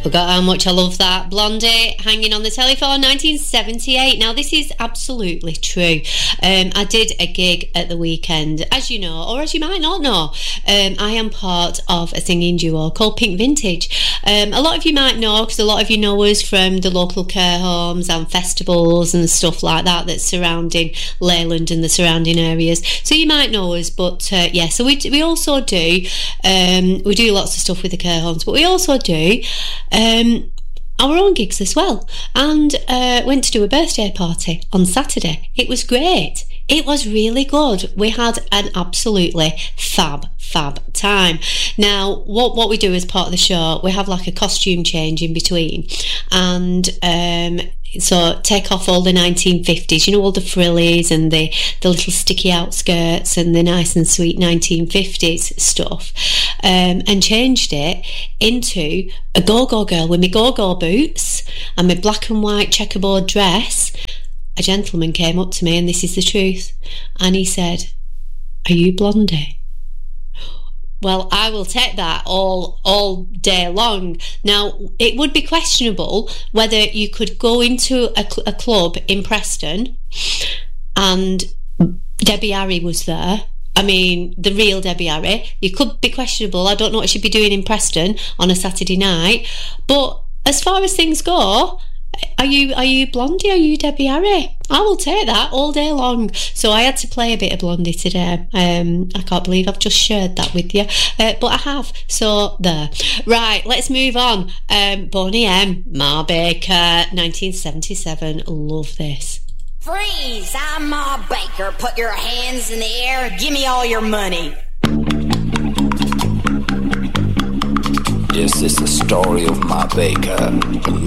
Forgot how much I love that. Blondie, Hanging on the Telephone, 1978. Now, this is absolutely true. I did a gig at the weekend, as you know, or as you might not know. I am part of a singing duo called Pink Vintage. A lot of you might know, because a lot of you know us from the local care homes and festivals and stuff like that that's surrounding Leyland and the surrounding areas. So you might know us, but yeah, so we also do, we do lots of stuff with the care homes, but we also do our own gigs as well, and went to do a birthday party on Saturday. It was great. It was really good. We had an absolutely fab time. Now, what we do as part of the show, we have like a costume change in between, and so take off all the 1950s, you know, all the frillies and the little sticky outskirts and the nice and sweet 1950s stuff, and changed it into a go-go girl with my go-go boots and my black and white checkerboard dress. A gentleman came up to me, and this is the truth, and he said, "Are you Blondie?" Well, I will take that all day long. Now, it would be questionable whether you could go into a club in Preston and Debbie Harry was there. I mean, the real Debbie Harry. You could be questionable. I don't know what she'd be doing in Preston on a Saturday night. But as far as things go, are you Blondie? Are you Debbie Harry? I will take that all day long. So I had to play a bit of Blondie today. I can't believe I've just shared that with you, but I have. So there. Right, let's move on. Boney M, Ma Baker, 1977. Love this. Freeze! I'm Ma Baker. Put your hands in the air. Give me all your money. This is the story of Ma Baker.